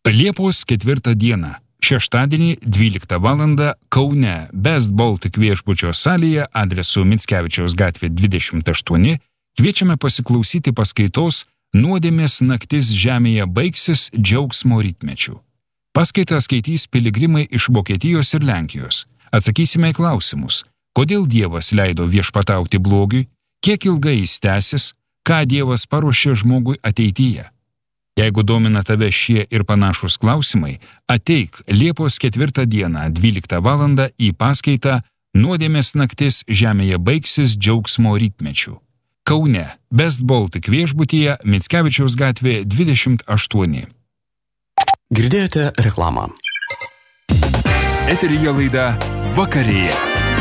Liepos 4 dieną, šeštadienį 12 val. Kaune Best Baltic viešbučio salėje adresu Mickevičiaus gatvė 28 kviečiame pasiklausyti paskaitos Nuodėmės naktis žemėje baigsis džiaugsmo rytmečiu. Paskaitą skaitys piligrimai iš Vokietijos ir Lenkijos. Atsakysime į klausimus, kodėl Dievas leido viešpatauti blogiui, kiek ilgai jis tęsis, ką Dievas paruošė žmogui ateityje. Jeigu domina tave šie ir panašus klausimai, ateik Liepos 4 dieną 12 val. Į paskaitą Nuodėmės naktis žemėje baigsis džiaugsmo rytmečiu. Kaune Best Baltic viešbutyje Mickevičiaus gatvė 28. Girdėjote reklamą. Eteryje laida Vakarėja.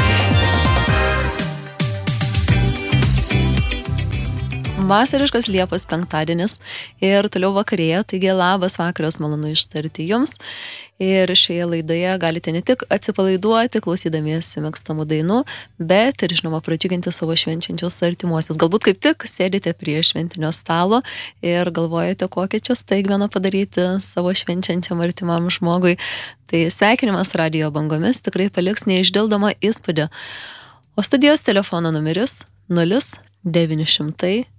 Vasariškas Liepos penktadienis ir toliau vakarėja, taigi labas vakaras, malonu ištarti jums. Ir šioje laidoje galite ne tik atsipalaiduoti, klausydamiesi mėgstamų dainų, bet ir žinoma pradžiuginti savo švenčiančius artimuosius. Galbūt kaip tik sėdite prie šventinio stalo ir galvojate, kokią čia staigmeną padaryti savo švenčiančiam artimam žmogui. Tai sveikinimas radijo bangomis tikrai paliks neišdildomą įspūdį. O studijos telefono numeris 0900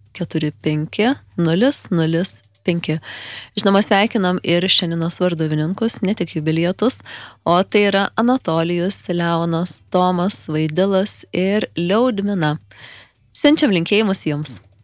45 005. Žinoma, sveikinam ir šiandienos varduvininkus, ne tik jubilietus, o tai yra Anatolijus, Leonas, Tomas, Vaidilas ir Liaudmina. Siunčiam linkėjimus jums.